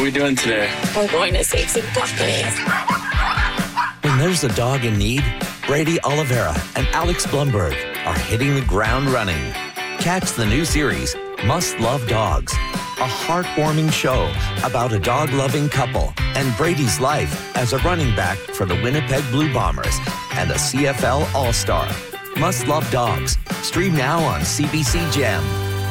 we doing today? We're going to save some puppies. When there's a dog in need, Brady Oliveira and Alex Blumberg are hitting the ground running. Catch the new series, Must Love Dogs, a heartwarming show about a dog-loving couple and Brady's life as a running back for the Winnipeg Blue Bombers and a CFL All-Star. Must Love Dogs. Stream now on CBC Gem.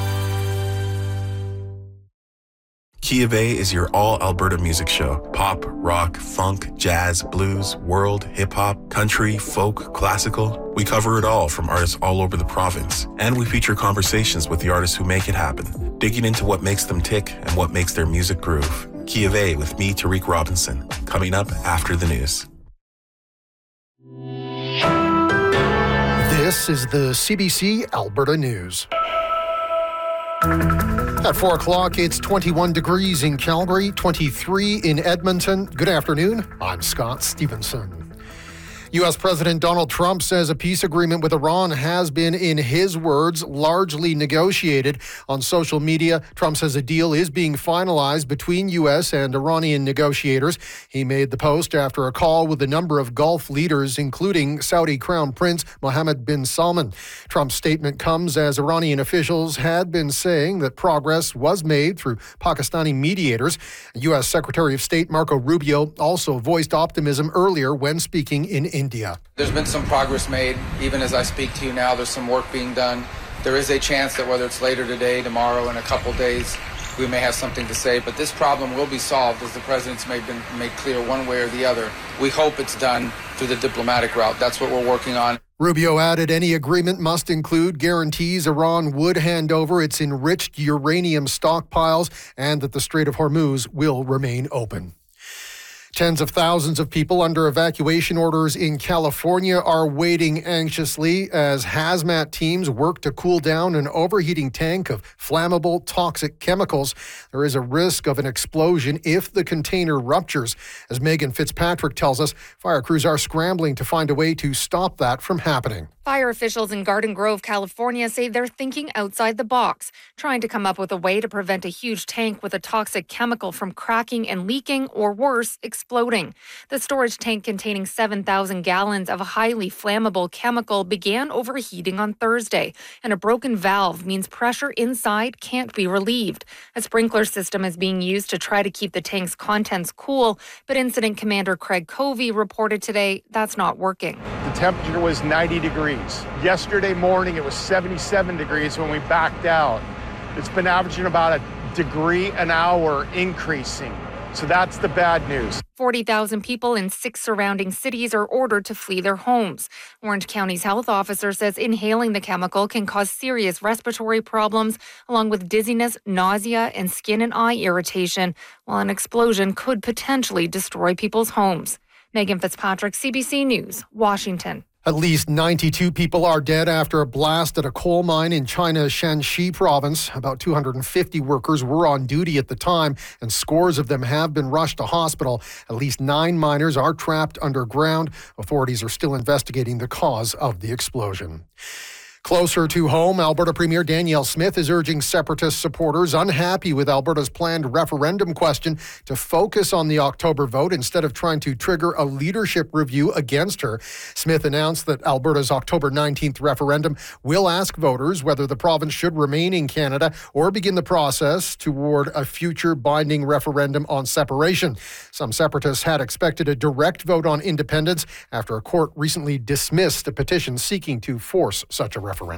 Kia Bay is your all-Alberta music show. Pop, rock, funk, jazz, blues, world, hip-hop, country, folk, classical. We cover it all from artists all over the province. And we feature conversations with the artists who make it happen, digging into what makes them tick and what makes their music groove. Kia Bay with me, Tariq Robinson, coming up after the news. This is the CBC Alberta News. At 4 o'clock, it's 21 degrees in Calgary, 23 in Edmonton. Good afternoon. I'm Scott Stevenson. U.S. President Donald Trump says a peace agreement with Iran has been, in his words, largely negotiated. On social media, Trump says a deal is being finalized between U.S. and Iranian negotiators. He made the post after a call with a number of Gulf leaders, including Saudi Crown Prince Mohammed bin Salman. Trump's statement comes as Iranian officials had been saying that progress was made through Pakistani mediators. U.S. Secretary of State Marco Rubio also voiced optimism earlier when speaking in India. There's been some progress made. Even as I speak to you now, there's some work being done. There is a chance that whether it's later today, tomorrow, in a couple days, we may have something to say. But this problem will be solved, as the president's made clear one way or the other. We hope it's done through the diplomatic route. That's what we're working on. Rubio added any agreement must include guarantees Iran would hand over its enriched uranium stockpiles and that the Strait of Hormuz will remain open. Tens of thousands of people under evacuation orders in California are waiting anxiously as hazmat teams work to cool down an overheating tank of flammable toxic chemicals. There is a risk of an explosion if the container ruptures. As Megan Fitzpatrick tells us, fire crews are scrambling to find a way to stop that from happening. Fire officials in Garden Grove, California say they're thinking outside the box, trying to come up with a way to prevent a huge tank with a toxic chemical from cracking and leaking, or worse, exploding. The storage tank containing 7,000 gallons of a highly flammable chemical began overheating on Thursday, and a broken valve means pressure inside can't be relieved. A sprinkler system is being used to try to keep the tank's contents cool, but Incident Commander Craig Covey reported today that's not working. The temperature was 90 degrees. Yesterday morning, it was 77 degrees when we backed out. It's been averaging about a degree an hour increasing. So that's the bad news. 40,000 people in 6 surrounding cities are ordered to flee their homes. Orange County's health officer says inhaling the chemical can cause serious respiratory problems, along with dizziness, nausea, and skin and eye irritation, while an explosion could potentially destroy people's homes. Megan Fitzpatrick, CBC News, Washington. At least 92 people are dead after a blast at a coal mine in China's Shanxi province. About 250 workers were on duty at the time, and scores of them have been rushed to hospital. At least 9 miners are trapped underground. Authorities are still investigating the cause of the explosion. Closer to home, Alberta Premier Danielle Smith is urging Separatist supporters unhappy with Alberta's planned referendum question to focus on the October vote instead of trying to trigger a leadership review against her. Smith announced that Alberta's October 19th referendum will ask voters whether the province should remain in Canada or begin the process toward a future binding referendum on separation. Some Separatists had expected a direct vote on independence after a court recently dismissed a petition seeking to force such a referendum.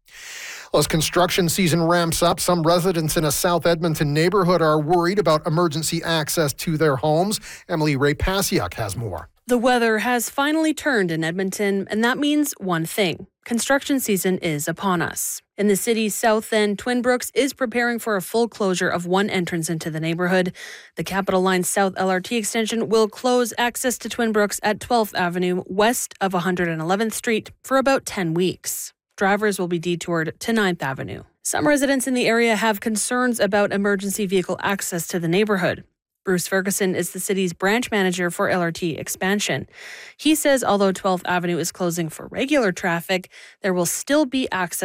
As construction season ramps up, some residents in a South Edmonton neighborhood are worried about emergency access to their homes. Emily Ray-Pasiak has more. The weather has finally turned in Edmonton, and that means one thing. Construction season is upon us. In the city's south end, Twin Brooks is preparing for a full closure of one entrance into the neighborhood. The Capital Line South LRT extension will close access to Twin Brooks at 12th Avenue west of 111th Street for about 10 weeks. Drivers will be detoured to 9th Avenue. Some residents in the area have concerns about emergency vehicle access to the neighborhood. Bruce Ferguson is the city's branch manager for LRT expansion. He says although 12th Avenue is closing for regular traffic, there will still be access